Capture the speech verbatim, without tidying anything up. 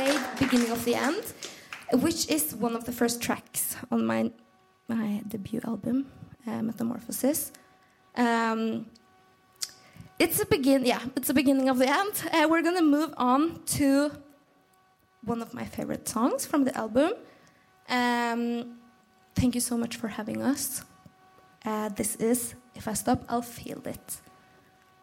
played Beginning of the End, which is one of the first tracks on my my debut album, uh, Metamorphosis. Um, it's a begin, yeah, it's the beginning of the end. Uh, we're gonna move on to one of my favorite songs from the album. Um, thank you so much for having us. Uh, this is If I Stop, I'll Feel It.